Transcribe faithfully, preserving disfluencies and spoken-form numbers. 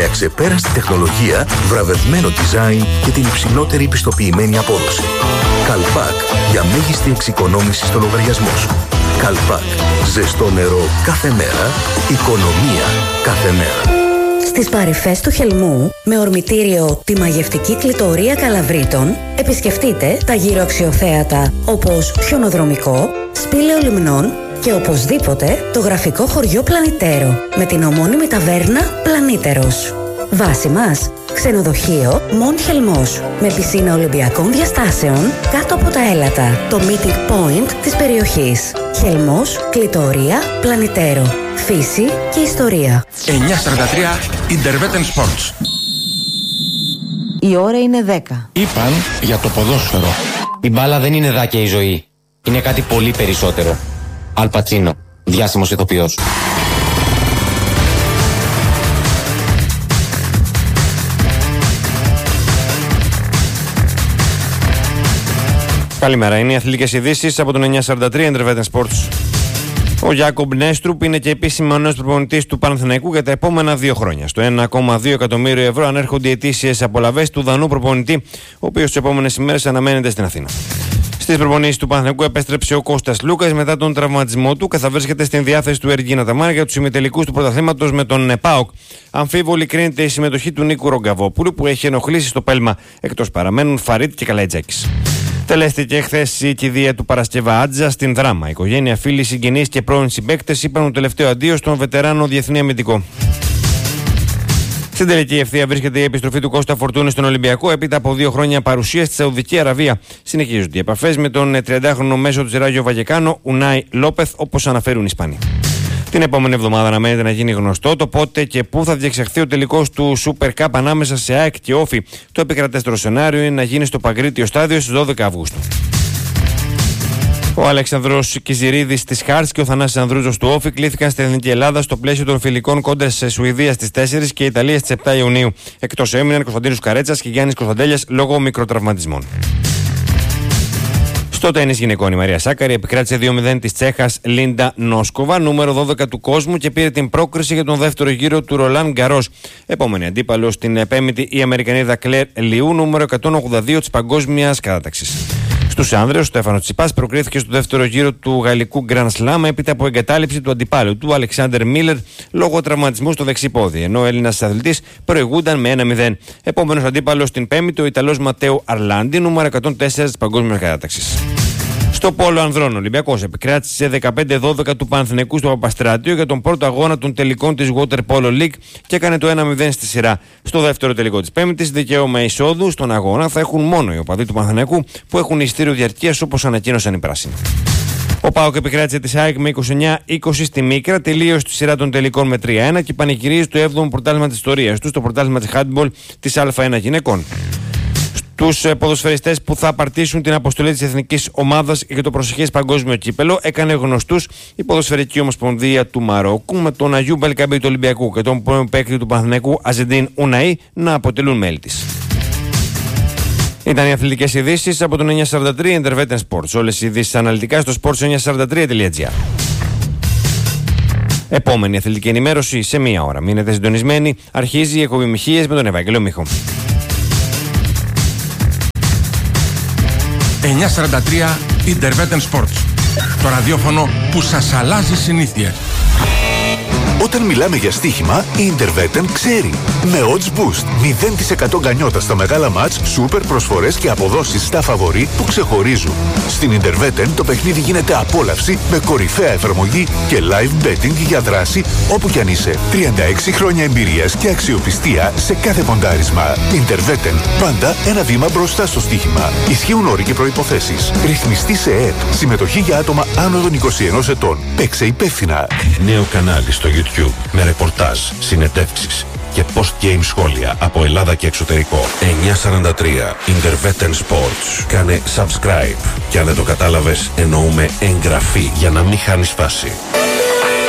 με αξεπέραστη τεχνολογία, βραβευμένο design και την υψηλότερη πιστοποιημένη απόδοση. Καλπάκ, για μέγιστη εξοικονόμηση στο λογαριασμό σου. Καλπάκ, ζεστό νερό κάθε μέρα, οικονομία κάθε μέρα. Στις παρυφές του Χελμού, με ορμητήριο τη μαγευτική κλητορία Καλαβρίτων, επισκεφτείτε τα γύρω αξιοθέατα όπως Χιονοδρομικό, Σπήλαιο Λιμνών και οπωσδήποτε το γραφικό χωριό Πλανητέρο με την ομώνυμη ταβέρνα Πλανήτερος. Βάση μας, ξενοδοχείο Μον Χελμός με πισίνα Ολυμπιακών διαστάσεων κάτω από τα έλατα, το meeting point της περιοχής. Χελμός, κλητορία, Πλανητέρο, φύση και ιστορία. εννιά σαράντα τρία Intervetten Sports. Η ώρα είναι δέκα. Είπαν για το ποδόσφαιρο. Η μπάλα δεν είναι δάκια η ζωή. Είναι κάτι πολύ περισσότερο. Αλ Πατσίνο, διάσημος ηθοποιός. Καλημέρα, είναι οι αθλητικές ειδήσεις από τον εννιά σαράντα τρία Intervetten Sports. Ο Γιάκομπ Νέστρουπ είναι και επίσημα ο νέος προπονητής του Παναθηναϊκού για τα επόμενα δύο χρόνια. Στο ένα κόμμα δύο εκατομμύριο ευρώ ανέρχονται οι ετήσιες απολαβές του Δανού προπονητή, ο οποίος τις επόμενες ημέρες αναμένεται στην Αθήνα. Στις προπονήσεις του Παναθηναϊκού επέστρεψε ο Κώστας Λούκας μετά τον τραυματισμό του και θα βρίσκεται στην διάθεση του Εργίνα Ταμάρ για τους ημιτελικούς του πρωταθλήματος με τον ΠΑΟΚ. Αμφίβολη κρίνεται η συμμετοχή του Νίκου Ρογκαβόπουλου που έχει ενοχλήσει στο πέλμα, εκτός παραμένουν Φαρίτ και Καλαϊτζάκης. Τελέστηκε χθες η κηδεία του Παρασκευά Άτζα στην Δράμα. Οικογένεια, φίλοι, συγγενείς και πρώην συμπαίκτες είπαν το τελευταίο αντίο στον βετεράνο διεθνή αμυντικό. Στην τελική ευθεία βρίσκεται η επιστροφή του Κώστα Φορτούνη στον Ολυμπιακό έπειτα από δύο χρόνια παρουσία στη Σαουδική Αραβία. Συνεχίζονται οι επαφές με τον τριαντάχρονο μέσο του Ράγιο Βαγεκάνο, Ουνάι Λόπεθ, όπως αναφέρουν οι Ισπανοί. Την επόμενη εβδομάδα αναμένεται να γίνει γνωστό το πότε και πού θα διεξαχθεί ο τελικός του Super Cup ανάμεσα σε ΑΕΚ και Όφη. Το επικρατέστερο σενάριο είναι να γίνει στο Παγκρίτιο στάδιο στις δώδεκα Αυγούστου. Ο Αλεξανδρός Κιζηρίδης της Χάρτς και ο Θανάσης Ανδρούζος του Όφη κλήθηκαν στην Εθνική Ελλάδα στο πλαίσιο των φιλικών κόντρα σε Σουηδία στις τέσσερις και Ιταλία στις επτά Ιουνίου. Εκτός έμειναν Κωνσταντίνος Καρέτσας και Γιάννης Κωνσταντέλιας λόγω μικροτραυματισμών. Στο τένις γυναικών η Μαρία Σάκαρη επικράτησε δύο μηδέν της Τσέχας Λίντα Νόσκοβα, νούμερο δώδεκα του κόσμου και πήρε την πρόκριση για τον δεύτερο γύρο του Ρολάν Γκαρός. Επόμενη αντίπαλο στην πέμπτη η Αμερικανίδα Κλέρ Λιού, νούμερο εκατόν ογδόντα δύο της παγκόσμιας κατάταξης. Στους άνδρες, ο Στέφανος Τσιπάς προκρίθηκε στο δεύτερο γύρο του γαλλικού Grand Slam έπειτα από εγκατάλειψη του αντιπάλου του Αλεξάνδερ Μίλλερ λόγω τραυματισμού στο δεξί πόδι, ενώ ο Έλληνας αθλητής προηγούνταν με ένα μηδέν. Επόμενος αντίπαλος στην πέμπτη, ο Ιταλός Ματέο Αρλάντι, νούμερο εκατόν τέσσερα της παγκόσμιας κατάταξης. Στο πόλο ανδρών, ο Ολυμπιακός επικράτησε δεκαπέντε δώδεκα του Παναθηναϊκού στο Παπαστράτιο για τον πρώτο αγώνα των τελικών της Water Polo League και έκανε το ένα μηδέν στη σειρά. Στο δεύτερο τελικό της Πέμπτης, δικαίωμα εισόδου στον αγώνα θα έχουν μόνο οι οπαδοί του Παναθηναϊκού που έχουν ειστήριο διαρκείας όπως ανακοίνωσαν οι πράσινοι. Ο ΠΑΟΚ επικράτησε τη ΑΕΚ με είκοσι εννιά είκοσι στη Μίκρα, τελείωσε τη σειρά των τελικών με τρία ένα και πανηγυρίζει το έβδομο πρωτάθλημα της ιστορίας του στο πρωτάθλημα της Handball της Α ένα γυναικών. Τους ποδοσφαιριστές που θα απαρτήσουν την αποστολή της εθνικής ομάδας για το προσεχές παγκόσμιο κύπελο έκανε γνωστούς η Ποδοσφαιρική Ομοσπονδία του Μαρόκου με τον Αγιούμπ Ελκαμπή του Ολυμπιακού και τον πρώην παίκτη του Παναθηναϊκού Αζεντίν Ουναΐ να αποτελούν μέλη της. Ήταν οι αθλητικές ειδήσεις από τον εννιά σαράντα τρία Intervetten Sports. Όλες οι ειδήσεις αναλυτικά στο sports εννιά σαράντα τρία τελεία τζι άρ. Επόμενη αθλητική ενημέρωση σε μία ώρα. Μείνετε συντονισμένοι. Αρχίζει η εκπομπή Μιχίες με τον Ευάγγελο Μίχο. εννιά σαράντα τρία Intervetten Sports. Το ραδιόφωνο που σας αλλάζει συνήθειες. Όταν μιλάμε για στοίχημα, η Intervetten ξέρει. Με Odds Boost, μηδέν τοις εκατό γκανιότα στα μεγάλα μάτς, σούπερ προσφορές και αποδόσεις στα φαβορί που ξεχωρίζουν. Στην Intervetten το παιχνίδι γίνεται απόλαυση με κορυφαία εφαρμογή και live betting για δράση όπου κι αν είσαι. τριάντα έξι χρόνια εμπειρίας και αξιοπιστία σε κάθε ποντάρισμα. Intervetten, πάντα ένα βήμα μπροστά στο στοίχημα. Ισχύουν όροι και προϋποθέσεις. Ρυθμιστή σε ΕΕΠ. Συμμετοχή για άτομα άνω των είκοσι ενός ετών. Παίξε υπεύθυνα. Νέο κανάλι στο YouTube με ρεπορτάζ, συνεντεύξεις και post-game σχόλια από Ελλάδα και εξωτερικό. εννιά σαράντα τρία Intervetten Sports. Κάνε subscribe και αν δεν το κατάλαβες εννοούμε εγγραφή για να μην χάνεις φάση.